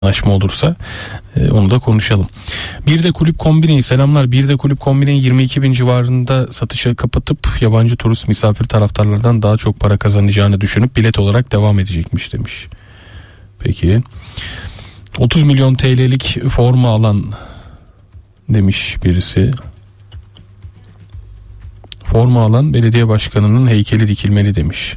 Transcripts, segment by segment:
anlaşma olursa onu da konuşalım. Bir de kulüp kombini, selamlar. Bir de kulüp kombinin 22.000 civarında satışa kapatıp yabancı turist misafir taraftarlardan daha çok para kazanacağını düşünüp bilet olarak devam edecekmiş demiş. Peki 30 milyon TL'lik forma alan demiş birisi. Forma alan belediye başkanının heykeli dikilmeli demiş.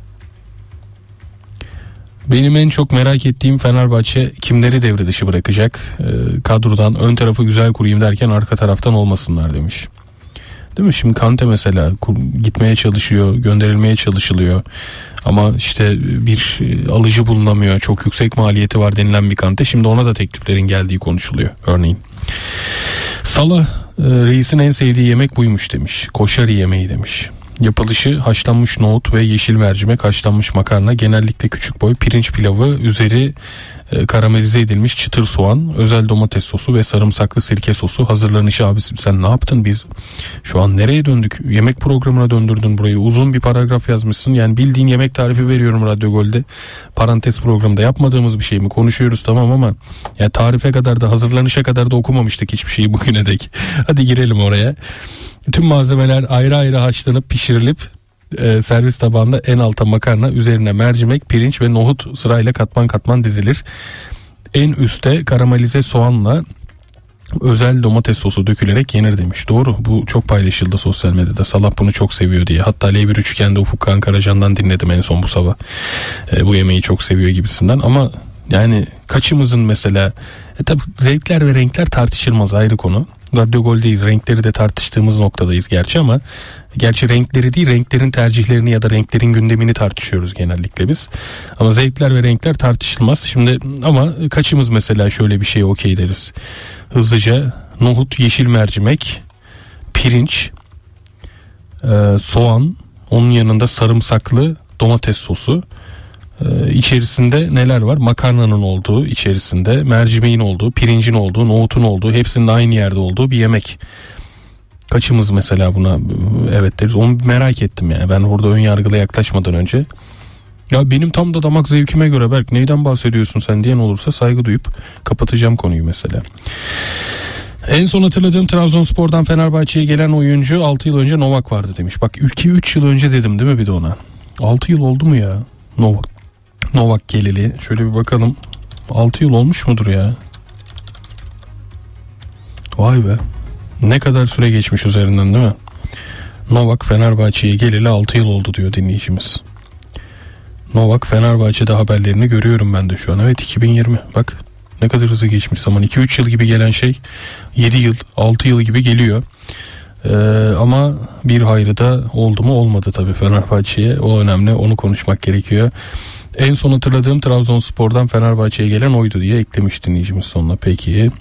Benim en çok merak ettiğim Fenerbahçe kimleri devre dışı bırakacak? Kadrodan ön tarafı güzel kurayım derken arka taraftan olmasınlar demiş. Değil mi? Şimdi Kante mesela gitmeye çalışıyor, gönderilmeye çalışılıyor. Ama işte bir alıcı bulunamıyor. Çok yüksek maliyeti var denilen bir Kante. Şimdi ona da tekliflerin geldiği konuşuluyor örneğin. Salah reisin en sevdiği yemek buymuş demiş. Koşari yemeği demiş. Yapılışı haşlanmış nohut ve yeşil mercimek, haşlanmış makarna, genellikle küçük boy pirinç pilavı, üzeri karamelize edilmiş çıtır soğan, özel domates sosu ve sarımsaklı sirke sosu. Hazırlanışı abi sen ne yaptın, biz şu an nereye döndük? Yemek programına döndürdün burayı. Uzun bir paragraf yazmışsın. Yani bildiğin yemek tarifi veriyorum Radyo Gol'de. Parantez programda yapmadığımız bir şey mi? Konuşuyoruz tamam ama yani tarife kadar da hazırlanışa kadar da okumamıştık hiçbir şeyi bugüne dek. Hadi girelim oraya. Tüm malzemeler ayrı ayrı haşlanıp pişirilip servis tabağında en alta makarna, üzerine mercimek, pirinç ve nohut sırayla katman katman dizilir. En üste karamelize soğanla özel domates sosu dökülerek yenir demiş. Doğru, bu çok paylaşıldı sosyal medyada. Salah bunu çok seviyor diye. Hatta L1 Üçgen'de Ufuk Kankaracan'dan dinledim en son bu sabah. Bu yemeği çok seviyor gibisinden ama yani kaçımızın mesela tabii zevkler ve renkler tartışılmaz, ayrı konu. Radyo Gol'deyiz, renkleri de tartıştığımız noktadayız gerçi ama gerçi renkleri değil, renklerin tercihlerini ya da renklerin gündemini tartışıyoruz genellikle biz. Ama zevkler ve renkler tartışılmaz. Şimdi ama kaçımız mesela şöyle bir şeye okey deriz. Hızlıca nohut, yeşil mercimek, pirinç, soğan, onun yanında sarımsaklı domates sosu. İçerisinde neler var? Makarnanın olduğu, içerisinde mercimeğin olduğu, pirincin olduğu, nohutun olduğu, hepsinin aynı yerde olduğu bir yemek. Kaçımız mesela buna evet deriz? Onu merak ettim yani. Ben orada ön yargıla yaklaşmadan önce. Ya benim tam da damak zevkime göre Berk neyden bahsediyorsun sen diyen olursa saygı duyup kapatacağım konuyu mesela. En son hatırladığım Trabzonspor'dan Fenerbahçe'ye gelen oyuncu 6 yıl önce Novak vardı demiş. Bak 2-3 yıl önce dedim değil mi bir de ona? 6 yıl oldu mu ya? Novak geleli. Şöyle bir bakalım. 6 yıl olmuş mudur ya? Vay be. Ne kadar süre geçmiş üzerinden değil mi? Novak Fenerbahçe'ye geleli 6 yıl oldu diyor dinleyicimiz. Novak Fenerbahçe'de haberlerini görüyorum ben de şu an. Evet 2020. Bak ne kadar hızlı geçmiş zaman. 2-3 yıl gibi gelen şey 7 yıl 6 yıl gibi geliyor. Ama bir hayrı da oldu mu olmadı tabii Fenerbahçe'ye. O önemli, onu konuşmak gerekiyor. En son hatırladığım Trabzonspor'dan Fenerbahçe'ye gelen oydu diye eklemiş dinleyicimiz sonuna. Peki.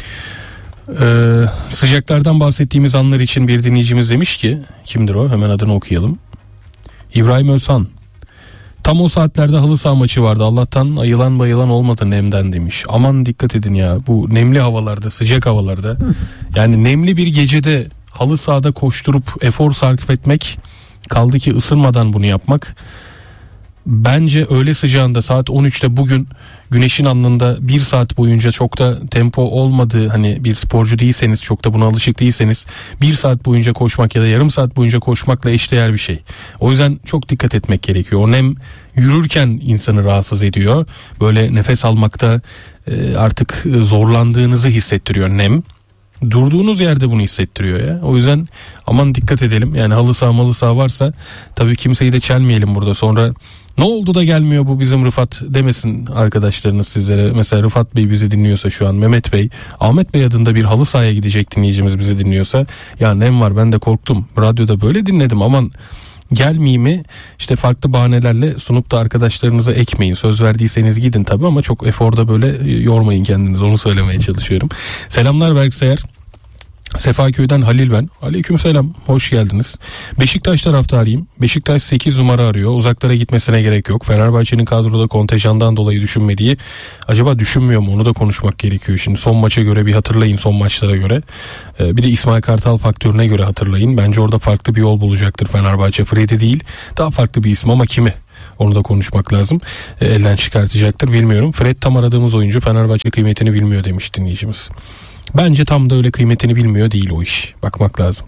Sıcaklardan bahsettiğimiz anlar için bir dinleyicimiz demiş ki, kimdir o? Hemen adını okuyalım. İbrahim Özhan. Tam o saatlerde halı saha maçı vardı. Allah'tan ayılan bayılan olmadı nemden demiş. Aman dikkat edin ya, bu nemli havalarda, sıcak havalarda. Yani nemli bir gecede halı sahada koşturup efor sarf etmek, kaldı ki ısınmadan bunu yapmak. Bence öğle sıcağında saat 13'te bugün güneşin alnında 1 saat boyunca çok da tempo olmadığı, hani bir sporcu değilseniz, çok da buna alışık değilseniz 1 saat boyunca koşmak ya da yarım saat boyunca koşmakla eşdeğer bir şey. O yüzden çok dikkat etmek gerekiyor. O nem yürürken insanı rahatsız ediyor. Böyle nefes almakta artık zorlandığınızı hissettiriyor nem. Durduğunuz yerde bunu hissettiriyor ya. O yüzden aman dikkat edelim. Yani halı saha varsa tabii kimseyi de çelmeyelim burada. Sonra ne oldu da gelmiyor bu bizim Rıfat demesin arkadaşlarınız sizlere. Mesela Rıfat Bey bizi dinliyorsa şu an, Mehmet Bey, Ahmet Bey adında bir halı sahaya gidecek dinleyicimiz bizi dinliyorsa, ya nem var ben de korktum. Radyoda böyle dinledim aman gelmeyeyim işte farklı bahanelerle sunup da arkadaşlarınıza ekmeyin. Söz verdiyseniz gidin tabii ama çok eforda böyle yormayın kendinizi, onu söylemeye çalışıyorum. Selamlar Berk Sayar. Sefaköy'den Halil ben. Aleykümselam. Hoş geldiniz. Beşiktaş taraftarıyım. Beşiktaş 8 numara arıyor. Uzaklara gitmesine gerek yok. Fenerbahçe'nin kadroda kontenjandan dolayı düşünmediği, acaba düşünmüyor mu? Onu da konuşmak gerekiyor. Şimdi son maça göre bir hatırlayın, son maçlara göre. Bir de İsmail Kartal faktörüne göre hatırlayın. Bence orada farklı bir yol bulacaktır Fenerbahçe. Fred'i değil, daha farklı bir isim ama kimi? Onu da konuşmak lazım. Elden çıkartacaktır bilmiyorum. Fred tam aradığımız oyuncu, Fenerbahçe kıymetini bilmiyor demiş dinleyicimiz. Bence tam da öyle kıymetini bilmiyor değil o iş. Bakmak lazım.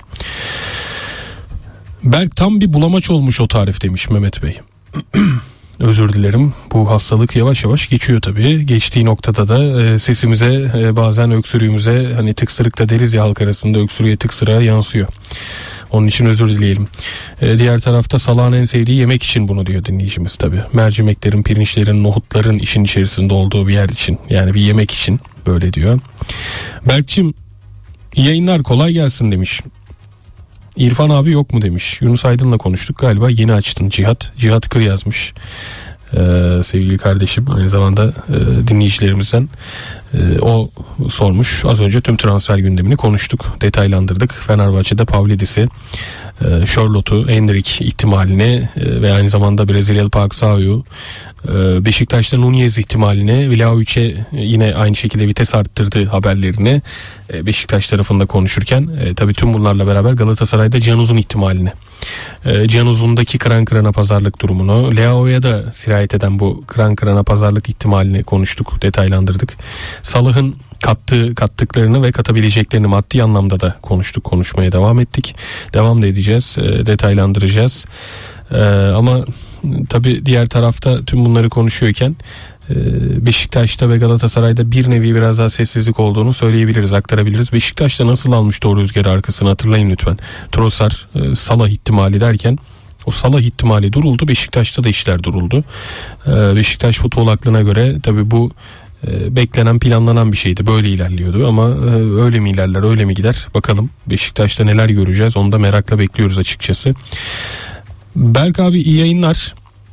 Berk tam bir bulamaç olmuş o tarif demiş Mehmet Bey. Özür dilerim. Bu hastalık yavaş yavaş geçiyor tabii. Geçtiği noktada da sesimize bazen öksürüğümüze, hani tıksırık da deriz ya halk arasında, öksürüğe tıksırığa yansıyor. Onun için özür dileyelim. Diğer tarafta Salah'ın en sevdiği yemek için bunu diyor dinleyicimiz tabii. Mercimeklerin, pirinçlerin, nohutların işin içerisinde olduğu bir yer için. Yani bir yemek için böyle diyor. Berk'cim yayınlar, kolay gelsin demiş. İrfan abi yok mu demiş. Yunus Aydın'la konuştuk galiba, yeni açtın Cihat Kır yazmış. Sevgili kardeşim, aynı zamanda dinleyicilerimizden o sormuş. Az önce tüm transfer gündemini konuştuk, detaylandırdık. Fenerbahçe'de Pavlidis'i, Charlotte'u, Endrick ihtimalini ve aynı zamanda Brezilyalı Paxao'yu, Beşiktaş'ta Nunez ihtimalini, Vlahović'e yine aynı şekilde vites arttırdığı haberlerini Beşiktaş tarafında konuşurken tabii tüm bunlarla beraber Galatasaray'da Can Uzun ihtimalini, Can Uzun'daki kıran kırana pazarlık durumunu, Leao'ya da sirayet eden bu kıran kırana pazarlık ihtimalini konuştuk, detaylandırdık. Salah'ın kattıklarını ve katabileceklerini maddi anlamda da konuştuk, konuşmaya devam ettik. Devam da edeceğiz, detaylandıracağız. Ama tabii diğer tarafta tüm bunları konuşuyorken Beşiktaş'ta ve Galatasaray'da bir nevi biraz daha sessizlik olduğunu söyleyebiliriz, aktarabiliriz. Beşiktaş'ta nasıl almıştı o rüzgarı arkasını, hatırlayın lütfen. Trossard, Salah ihtimali derken o Salah ihtimali duruldu. Beşiktaş'ta da işler duruldu. Beşiktaş futbol aklına göre tabii bu beklenen, planlanan bir şeydi. Böyle ilerliyordu ama öyle mi ilerler, öyle mi gider? Bakalım Beşiktaş'ta neler göreceğiz, onu da merakla bekliyoruz açıkçası. Berk abi iyi yayınlar.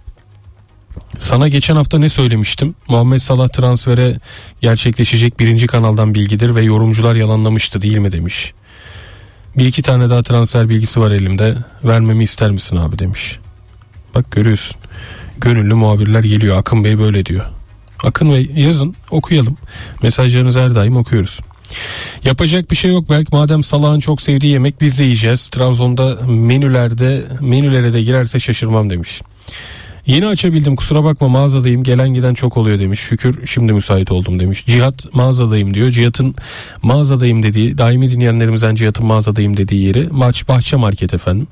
Sana geçen hafta ne söylemiştim? Muhammed Salah transfere gerçekleşecek birinci kanaldan bilgidir ve yorumcular yalanlamıştı değil mi demiş. Bir iki tane daha transfer bilgisi var elimde. Vermemi ister misin abi demiş. Bak görüyorsun. Gönüllü muhabirler geliyor. Akın Bey böyle diyor. Akın Bey yazın, okuyalım. Mesajlarınızı her daim okuyoruz. Yapacak bir şey yok belki, madem Salah'ın çok sevdiği yemek biz de yiyeceğiz. Trabzon'da menülere de girerse şaşırmam demiş. Yeni açabildim, kusura bakma, mağazadayım, gelen giden çok oluyor demiş. Şükür şimdi müsait oldum demiş. Cihat mağazadayım diyor. Cihat'ın mağazadayım dediği, daimi dinleyenlerimizden Cihat'ın mağazadayım dediği yeri Bahçe Market efendim.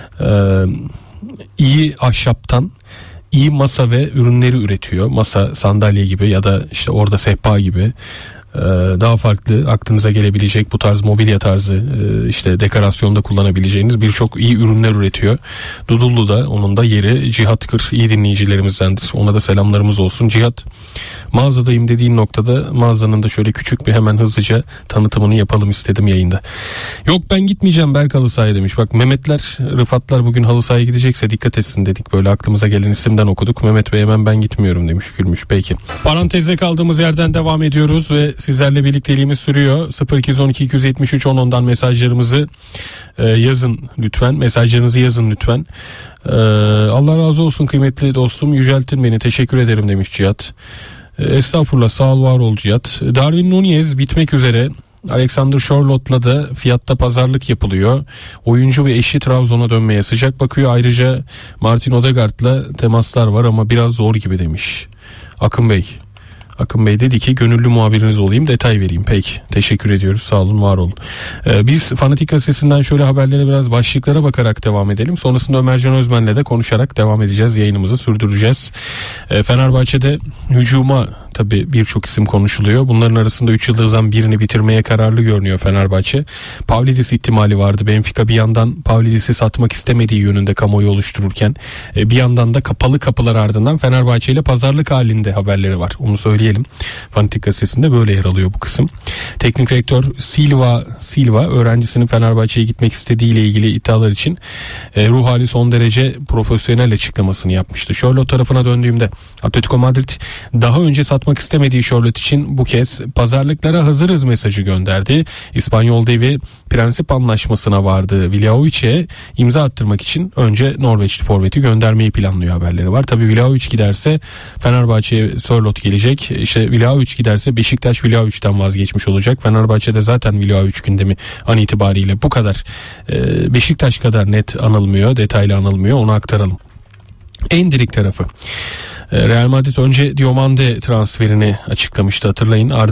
İyi ahşaptan iyi masa ve ürünleri üretiyor. Masa, sandalye gibi ya da işte orada sehpa gibi daha farklı aklınıza gelebilecek bu tarz mobilya tarzı işte dekorasyonda kullanabileceğiniz birçok iyi ürünler üretiyor. Dudullu'da onun da yeri. Cihat Kır iyi dinleyicilerimizdendir. Ona da selamlarımız olsun. Cihat, mağazadayım dediğin noktada mağazanın da şöyle küçük bir hemen hızlıca tanıtımını yapalım istedim yayında. Yok ben gitmeyeceğim Berk halı sahaya demiş. Bak Mehmetler, Rıfatlar bugün halı sahaya gidecekse dikkat etsin dedik. Böyle aklımıza gelen isimden okuduk. Mehmet Bey hemen ben gitmiyorum demiş, gülmüş. Peki. Parantezde kaldığımız yerden devam ediyoruz ve sizlerle birlikteliğimiz sürüyor. 0212 273 10'dan mesajlarımızı yazın lütfen. Mesajlarınızı yazın lütfen. Allah razı olsun kıymetli dostum. Yüceltin beni. Teşekkür ederim demiş Cihat. Estağfurullah, sağ ol, var ol Cihat. Darwin Nunez bitmek üzere. Alexander Charlotte'la da fiyatta pazarlık yapılıyor. Oyuncu ve eşi Trabzon'a dönmeye sıcak bakıyor. Ayrıca Martin Odegaard'la temaslar var ama biraz zor gibi demiş Akın Bey. Akın Bey dedi ki gönüllü muhabiriniz olayım, detay vereyim. Peki, teşekkür ediyoruz, sağ olun, var olun. Biz Fanatik Gazetesi'nden şöyle haberlere, biraz başlıklara bakarak devam edelim. Sonrasında Ömercan Özmen'le de konuşarak devam edeceğiz, yayınımızı sürdüreceğiz. Fenerbahçe'de hücuma tabii birçok isim konuşuluyor. Bunların arasında 3 yıldızdan birini bitirmeye kararlı görünüyor Fenerbahçe. Pavlidis ihtimali vardı. Benfica bir yandan Pavlidis'i satmak istemediği yönünde kamuoyu oluştururken bir yandan da kapalı kapılar ardından Fenerbahçe ile pazarlık halinde haberleri var. Onu söyleyelim. Fanatik Gazetesi'nde böyle yer alıyor bu kısım. Teknik direktör Silva öğrencisinin Fenerbahçe'ye gitmek istediği ile ilgili iddialar için ruh hali son derece profesyonel açıklamasını yapmıştı. Charlotte tarafına döndüğümde Atletico Madrid daha önce satmak istemediği Charlotte için bu kez pazarlıklara hazırız mesajı gönderdi. İspanyol devi prensip anlaşmasına vardı. Vlahović'e imza attırmak için önce Norveçli forveti göndermeyi planlıyor haberleri var. Tabii Vlahović giderse Fenerbahçe'ye Charlotte gelecek. İşte Vlahović giderse Beşiktaş Vlahović'ten vazgeçmiş olacak. Fenerbahçe'de zaten Vlahović gündemi an itibariyle bu kadar Beşiktaş kadar net anılmıyor, detaylı anılmıyor. Onu aktaralım. Endirik tarafı. Real Madrid önce Diomande transferini açıklamıştı, hatırlayın.